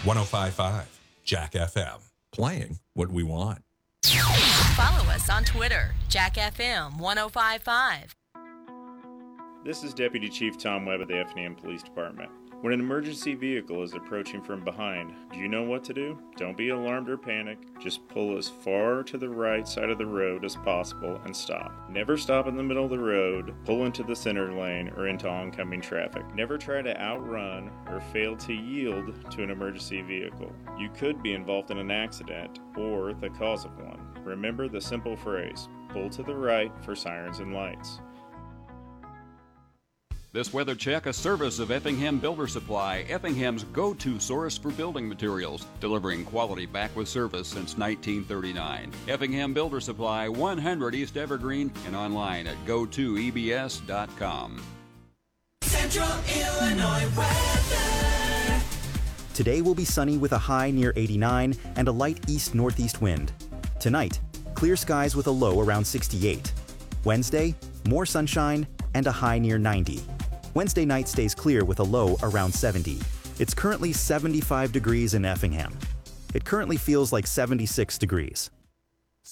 105.5 Jack FM. Playing what we want. Follow us on Twitter, Jack FM 1055. This is Deputy Chief Tom Webb of the Effingham Police Department. When an emergency vehicle is approaching from behind, do you know what to do? Don't be alarmed or panic. Just pull as far to the right side of the road as possible and stop. Never stop in the middle of the road, pull into the center lane, or into oncoming traffic. Never try to outrun or fail to yield to an emergency vehicle. You could be involved in an accident or the cause of one. Remember the simple phrase, pull to the right for sirens and lights. This weather check, a service of Effingham Builder Supply, Effingham's go-to source for building materials, delivering quality back with service since 1939. Effingham Builder Supply, 100 East Evergreen, and online at go2ebs.com. Central Illinois weather. Today will be sunny with a high near 89 and a light east-northeast wind. Tonight, clear skies with a low around 68. Wednesday, more sunshine and a high near 90. Wednesday night stays clear with a low around 70. It's currently 75 degrees in Effingham. It currently feels like 76 degrees.